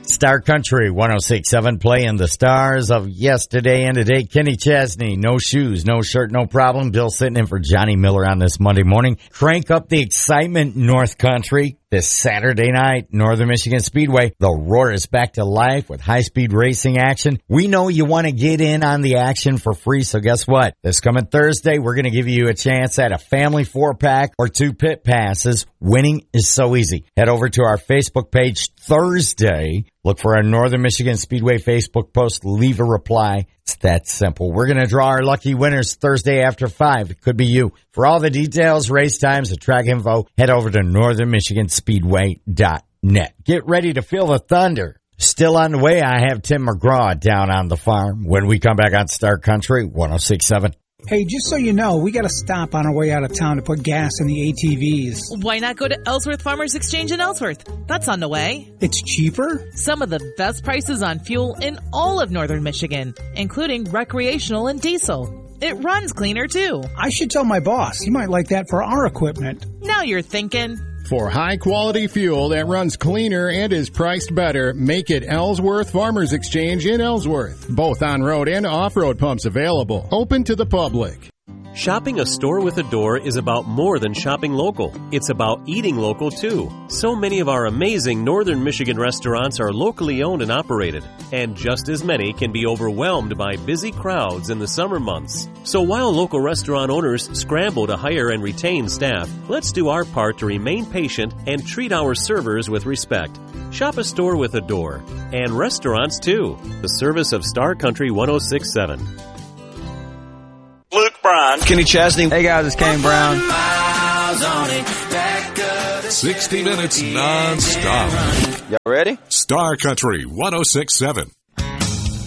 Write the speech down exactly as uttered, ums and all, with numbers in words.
Star Country one oh six point seven, playing the stars of yesterday and today. Kenny Chesney, no shoes, no shirt, no problem. Bill sitting in for Johnny Miller on this Monday morning. Crank up the excitement, North Country. This Saturday night, Northern Michigan Speedway, the roar is back to life with high-speed racing action. We know you want to get in on the action for free, so guess what? This coming Thursday, we're going to give you a chance at a family four-pack or two pit passes. Winning is so easy. Head over to our Facebook page Thursday. Look for our Northern Michigan Speedway Facebook post. Leave a reply. It's that simple. We're going to draw our lucky winners Thursday after five. It could be you. For all the details, race times, and track info, head over to northern michigan speedway dot net. Get ready to feel the thunder. Still on the way, I have Tim McGraw down on the farm when we come back on Star Country one oh six point seven. Hey, just so you know, we got to stop on our way out of town to put gas in the A T Vs. Why not go to Ellsworth Farmers Exchange in Ellsworth? That's on the way. It's cheaper? Some of the best prices on fuel in all of Northern Michigan, including recreational and diesel. It runs cleaner, too. I should tell my boss. He might like that for our equipment. Now you're thinking. For high-quality fuel that runs cleaner and is priced better, make it Ellsworth Farmers Exchange in Ellsworth. Both on-road and off-road pumps available. Open to the public. Shopping a store with a door is about more than shopping local. It's about eating local, too. So many of our amazing Northern Michigan restaurants are locally owned and operated, and just as many can be overwhelmed by busy crowds in the summer months. So while local restaurant owners scramble to hire and retain staff, let's do our part to remain patient and treat our servers with respect. Shop a store with a door, and restaurants, too. The service of Star Country one oh six point seven. Luke Bryan, Kenny Chesney. Hey guys, it's Kane Brown. sixty minutes non-stop. Y'all ready? Star Country one oh six point seven.